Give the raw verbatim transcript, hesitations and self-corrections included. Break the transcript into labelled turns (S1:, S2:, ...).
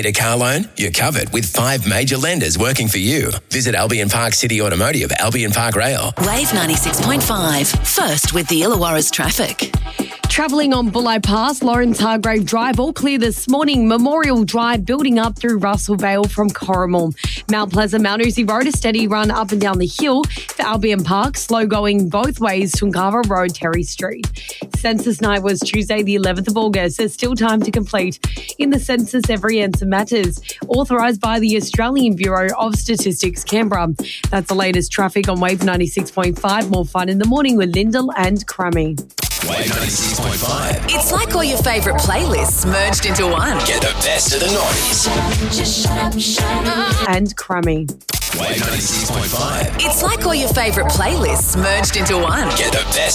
S1: Need a car loan? You're covered with five major lenders working for you. Visit Albion Park City Automotive, Albion Park Rail.
S2: Wave ninety-six point five. First with the Illawarra's traffic.
S3: Travelling on Bulli Pass, Lawrence Hargrave Drive, all clear this morning. Memorial Drive building up through Russell Vale from Corrimal. Mount Pleasant, Mount Uzi Road, a steady run up and down the hill for Albion Park. Slow going both ways, Tunkara Road, Terry Street. Census night was Tuesday, the eleventh of August. There's still time to complete. In the census, every answer matters. Authorised by the Australian Bureau of Statistics, Canberra. That's the latest traffic on Wave ninety-six point five. More fun in the morning with Lyndall and Crummy.
S1: Wave ninety-six point five.
S2: It's like all your favourite playlists merged into one.
S1: Get the best of the noughties.
S2: Just shut up, shut up.
S3: And Crummy.
S1: Wave ninety-six point five.
S2: It's like all your favourite playlists merged into one.
S1: Get the best